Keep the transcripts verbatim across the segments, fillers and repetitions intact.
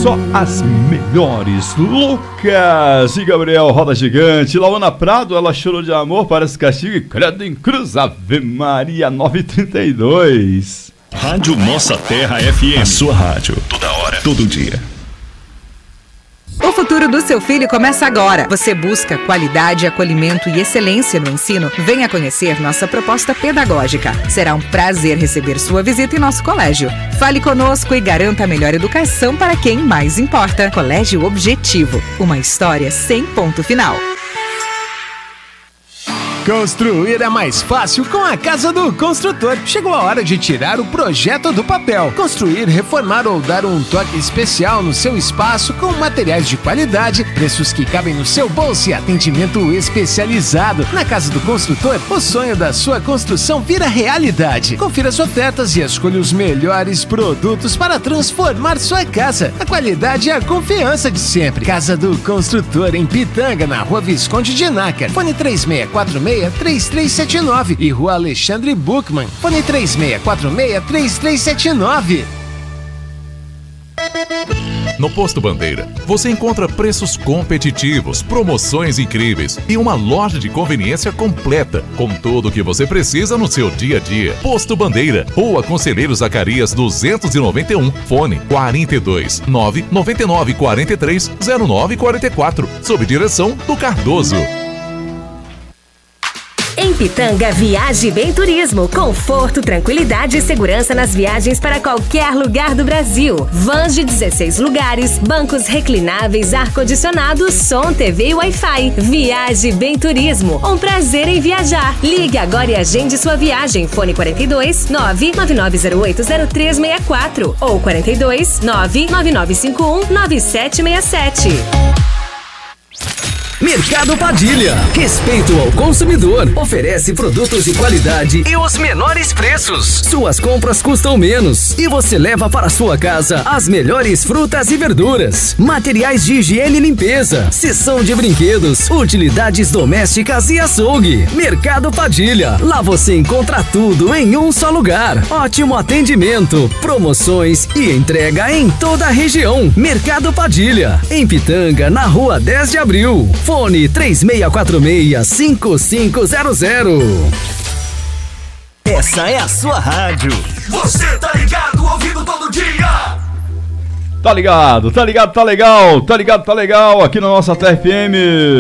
só as melhores. Lucas e Gabriel, roda gigante. Laona Prado, ela chorou de amor, parece castigo e credo em cruz. Ave Maria, nove e trinta e dois. Rádio Nossa Terra F M. A sua rádio. Toda hora. Todo dia. O futuro do seu filho começa agora. Você busca qualidade, acolhimento e excelência no ensino? Venha conhecer nossa proposta pedagógica. Será um prazer receber sua visita em nosso colégio. Fale conosco e garanta a melhor educação para quem mais importa. Colégio Objetivo. Uma história sem ponto final. Construir é mais fácil com a Casa do Construtor. Chegou a hora de tirar o projeto do papel. Construir, reformar ou dar um toque especial no seu espaço com materiais de qualidade, preços que cabem no seu bolso e atendimento especializado. Na Casa do Construtor, o sonho da sua construção vira realidade. Confira as ofertas e escolha os melhores produtos para transformar sua casa. A qualidade e a confiança de sempre. Casa do Construtor, em Pitanga, na Rua Visconde de Nácar. Fone três seis quatro seis três três sete nove e Rua Alexandre Buchmann. Fone três seis quatro seis três três sete nove. No Posto Bandeira, você encontra preços competitivos, promoções incríveis e uma loja de conveniência completa, com tudo o que você precisa no seu dia a dia. Posto Bandeira, Rua Conselheiro Zacarias duzentos e noventa e um, fone quarenta e dois, nove nove nove quatro três zero nove quatro quatro, sob direção do Cardoso. Em Pitanga, Viaje Bem Turismo. Conforto, tranquilidade e segurança nas viagens para qualquer lugar do Brasil. Vans de dezesseis lugares, bancos reclináveis, ar-condicionado, som, T V e Wi-Fi. Viaje Bem Turismo. Um prazer em viajar. Ligue agora e agende sua viagem. Fone quarenta e dois, nove nove nove zero oito zero três seis quatro ou quarenta e dois, nove nove nove cinco um nove sete seis sete. Mercado Padilha. Respeito ao consumidor. Oferece produtos de qualidade e os menores preços. Suas compras custam menos e você leva para sua casa as melhores frutas e verduras, materiais de higiene e limpeza, seção de brinquedos, utilidades domésticas e açougue. Mercado Padilha. Lá você encontra tudo em um só lugar. Ótimo atendimento, promoções e entrega em toda a região. Mercado Padilha. Em Pitanga, na Rua dez de abril. Fone três seis quatro seis cinco cinco zero zero. Essa é a sua rádio. Você tá ligado, ouvindo todo dia. Tá ligado, tá ligado, tá legal, tá ligado, tá legal, aqui na nossa T F M.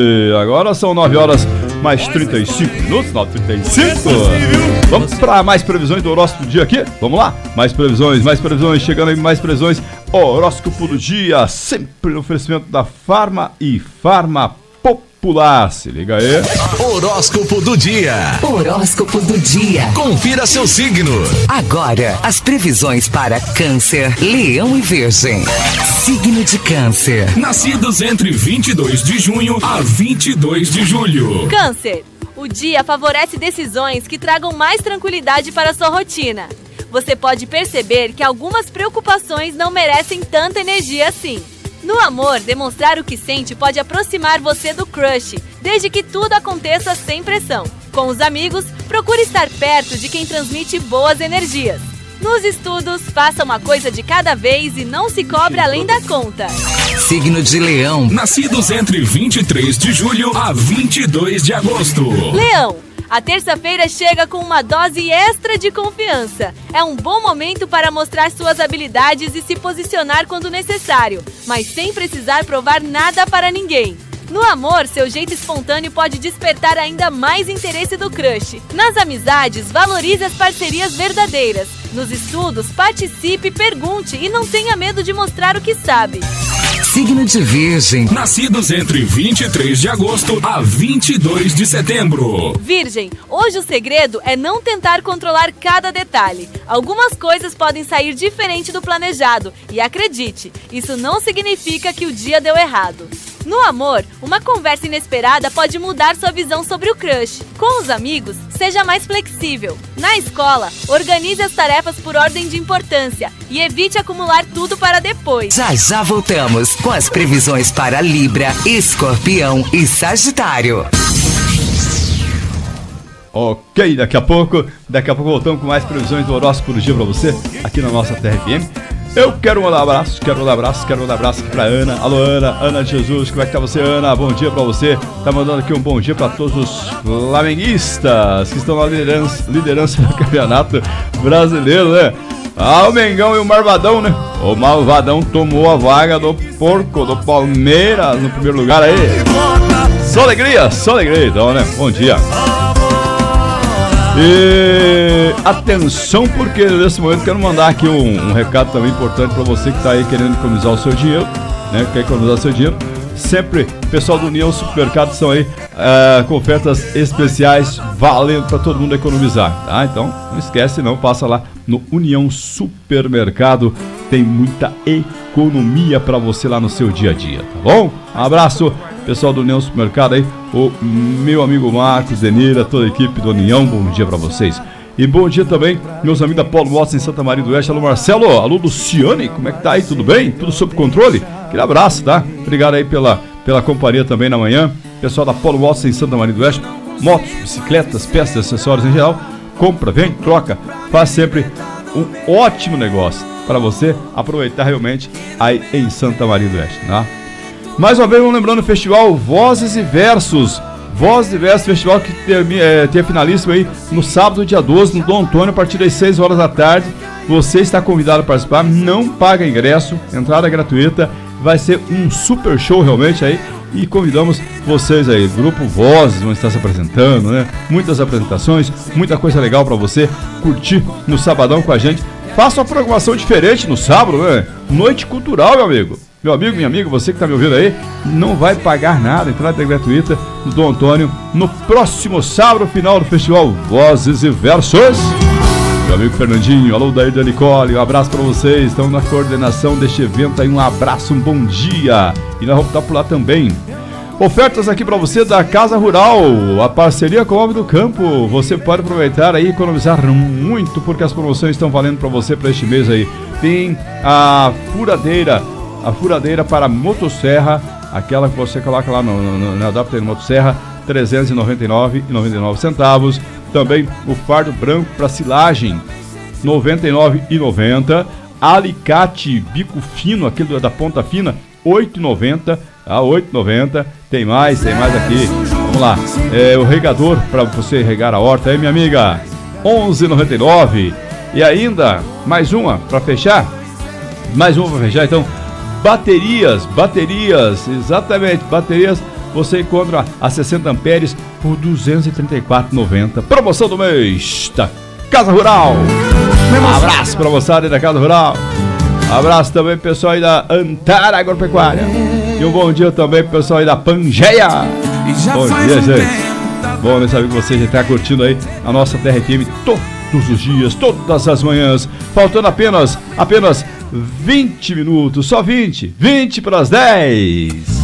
Agora são nove horas mais trinta e cinco minutos, nove e trinta e cinco. Vamos para mais previsões do horóscopo do dia aqui? Vamos lá? Mais previsões, mais previsões, chegando aí mais previsões. Horóscopo do dia, sempre no oferecimento da Farma e Farma Popular. Se liga aí. Horóscopo do dia. Horóscopo do dia. Confira seu signo. Agora, as previsões para Câncer, Leão e Virgem. Signo de Câncer. Nascidos entre vinte e dois de junho a vinte e dois de julho. Câncer, o dia favorece decisões que tragam mais tranquilidade para a sua rotina. Você pode perceber que algumas preocupações não merecem tanta energia assim. No amor, demonstrar o que sente pode aproximar você do crush, desde que tudo aconteça sem pressão. Com os amigos, procure estar perto de quem transmite boas energias. Nos estudos, faça uma coisa de cada vez e não se cobre além da conta. Signo de Leão. Nascidos entre vinte e três de julho a vinte e dois de agosto. Leão, a terça-feira chega com uma dose extra de confiança. É um bom momento para mostrar suas habilidades e se posicionar quando necessário, mas sem precisar provar nada para ninguém. No amor, seu jeito espontâneo pode despertar ainda mais interesse do crush. Nas amizades, valorize as parcerias verdadeiras. Nos estudos, participe, pergunte e não tenha medo de mostrar o que sabe. Signo de Virgem. Nascidos entre vinte e três de agosto a vinte e dois de setembro. Virgem, hoje o segredo é não tentar controlar cada detalhe. Algumas coisas podem sair diferente do planejado e acredite, isso não significa que o dia deu errado. No amor, uma conversa inesperada pode mudar sua visão sobre o crush. Com os amigos, seja mais flexível. Na escola, organize as tarefas por ordem de importância e evite acumular tudo para depois. Já já voltamos com as previsões para Libra, Escorpião e Sagitário. Ok, daqui a pouco, daqui a pouco voltamos com mais previsões do horóscopo do dia para você, aqui na nossa T R F M. Eu quero mandar um abraço, quero mandar um abraço, quero mandar um abraço aqui pra Ana. Alô, Ana, Ana de Jesus, como é que tá você, Ana? Bom dia pra você. Tá mandando aqui um bom dia pra todos os flamenguistas que estão na liderança, liderança do campeonato brasileiro, né? Ah, o Mengão e o Marvadão, né? O Malvadão tomou a vaga do porco do Palmeiras no primeiro lugar aí. Só alegria, só alegria então, né? Bom dia. E atenção, porque nesse momento quero mandar aqui um, um recado também importante para você que está aí querendo economizar o seu dinheiro, né? Quer economizar o seu dinheiro. Sempre, pessoal do União Supermercado estão aí uh, com ofertas especiais valendo para todo mundo economizar, tá? Então, não esquece não, passa lá no União Supermercado, tem muita economia para você lá no seu dia a dia, tá bom? Um abraço, pessoal do União Supermercado aí, o meu amigo Marcos, Denira, toda a equipe do União, bom dia para vocês. E bom dia também, meus amigos da Polo Motos em Santa Maria do Oeste. Alô Marcelo, alô Luciane, como é que tá aí? Tudo bem? Tudo sob controle? Aquele abraço, tá? Obrigado aí pela, pela companhia também na manhã. Pessoal da Polo Motos em Santa Maria do Oeste, motos, bicicletas, peças, acessórios em geral. Compra, vende, troca, faz sempre um ótimo negócio para você aproveitar realmente aí em Santa Maria do Oeste, tá? Mais uma vez, vamos lembrando o festival Vozes e Versos. Vozes e Versos, festival que tem, é, tem a finalíssima aí no sábado, dia doze, no Dom Antônio, a partir das seis horas da tarde. Você está convidado a participar, não paga ingresso, entrada gratuita, vai ser um super show realmente aí. E convidamos vocês aí, grupo Vozes vão estar se apresentando, né? Muitas apresentações, muita coisa legal para você curtir no sabadão com a gente. Faça uma programação diferente no sábado, né? Noite cultural, meu amigo. Meu amigo, minha amiga, você que está me ouvindo aí, não vai pagar nada, entrada gratuita no Dom Antônio, no próximo sábado, final do festival Vozes e Versos. Meu amigo Fernandinho, alô Daí da Nicole, um abraço para vocês, estão na coordenação deste evento aí, um abraço, um bom dia. E nós vamos estar por lá também. Ofertas aqui para você da Casa Rural, a parceria com o Homem do Campo. Você pode aproveitar aí e economizar muito, porque as promoções estão valendo para você para este mês aí. Tem a furadeira, a furadeira para motosserra, aquela que você coloca lá no, no, no adapter de motosserra, trezentos e noventa e nove reais e noventa e nove centavos. Também o fardo branco para silagem, noventa e nove reais e noventa centavos. Alicate bico fino, aquele da ponta fina, oito reais e noventa centavos. A oito reais e noventa centavos. Tem mais, tem mais aqui. Vamos lá. É, o regador para você regar a horta aí, minha amiga, onze reais e noventa e nove centavos. E ainda, mais uma para fechar. Mais uma para fechar, então. Baterias, baterias, exatamente, baterias. Você encontra a sessenta amperes por duzentos e trinta e quatro reais e noventa centavos. Promoção do mês da Casa Rural. Um abraço para a moçada aí da Casa Rural. Abraço também pro pessoal aí da Antara Agropecuária. E um bom dia também pro pessoal aí da Pangeia. Bom dia, gente. Bom, né, saber que você já está curtindo aí a nossa Terra F M todos os dias, todas as manhãs. Faltando apenas, apenas vinte minutos, só vinte, vinte para as dez.